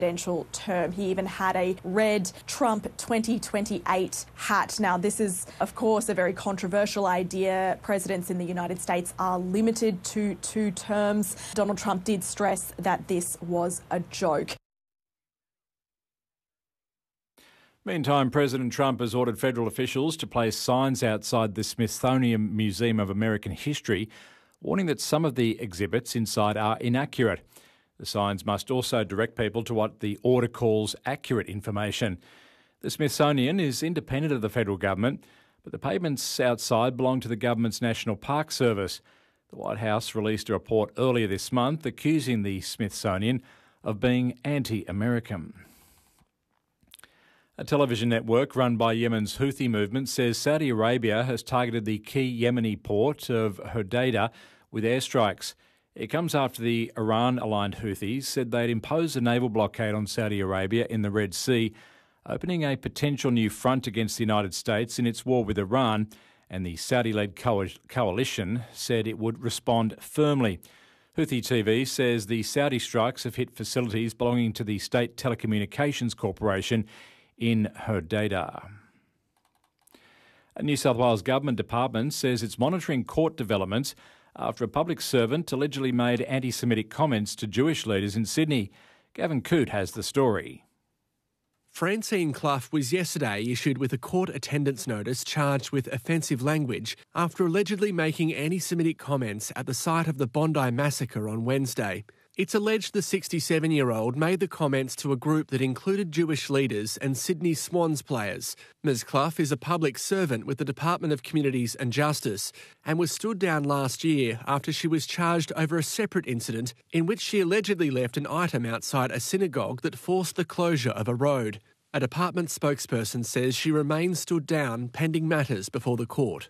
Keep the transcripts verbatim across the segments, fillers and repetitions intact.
presidential term. He even had a red Trump twenty twenty-eight hat. Now, this is, of course, a very controversial idea. Presidents in the United States are limited to two terms. Donald Trump did stress that this was a joke. Meantime, President Trump has ordered federal officials to place signs outside the Smithsonian Museum of American History, warning that some of the exhibits inside are inaccurate. The signs must also direct people to what the order calls accurate information. The Smithsonian is independent of the federal government, but the pavements outside belong to the government's National Park Service. The White House released a report earlier this month accusing the Smithsonian of being anti-American. A television network run by Yemen's Houthi movement says Saudi Arabia has targeted the key Yemeni port of Hodeidah with airstrikes. It comes after the Iran-aligned Houthis said they'd imposed a naval blockade on Saudi Arabia in the Red Sea, opening a potential new front against the United States in its war with Iran, and the Saudi-led co- coalition said it would respond firmly. Houthi T V says the Saudi strikes have hit facilities belonging to the State Telecommunications Corporation in Hodeidah. A New South Wales Government department says it's monitoring court developments after a public servant allegedly made anti-Semitic comments to Jewish leaders in Sydney. Gavin Coote has the story. Francine Clough was yesterday issued with a court attendance notice charged with offensive language after allegedly making anti-Semitic comments at the site of the Bondi massacre on Wednesday. It's alleged the sixty-seven-year-old made the comments to a group that included Jewish leaders and Sydney Swans players. Miz Clough is a public servant with the Department of Communities and Justice and was stood down last year after she was charged over a separate incident in which she allegedly left an item outside a synagogue that forced the closure of a road. A department spokesperson says she remains stood down pending matters before the court.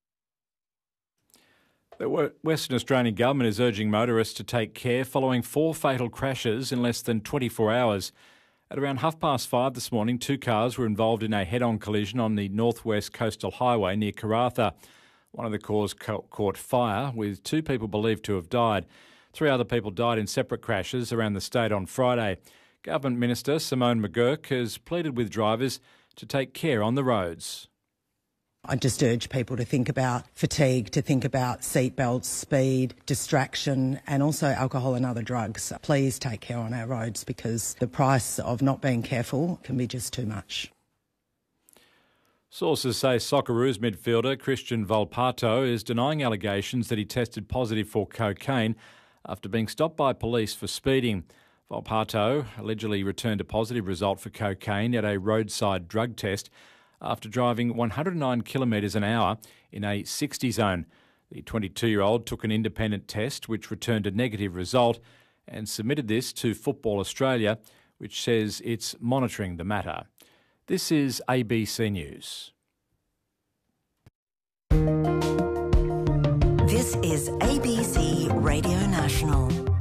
The Western Australian Government is urging motorists to take care following four fatal crashes in less than twenty-four hours. At around half past five this morning, two cars were involved in a head-on collision on the Northwest Coastal Highway near Karratha. One of the cars caught fire, with two people believed to have died. Three other people died in separate crashes around the state on Friday. Government Minister Simone McGurk has pleaded with drivers to take care on the roads. I just urge people to think about fatigue, to think about seatbelts, speed, distraction, and also alcohol and other drugs. Please take care on our roads because the price of not being careful can be just too much. Sources say Socceroos midfielder Christian Volpato is denying allegations that he tested positive for cocaine after being stopped by police for speeding. Volpato allegedly returned a positive result for cocaine at a roadside drug test after driving one hundred nine kilometres an hour in a sixty zone. The twenty-two-year-old took an independent test which returned a negative result and submitted this to Football Australia, which says it's monitoring the matter. This is A B C News. This is A B C Radio National.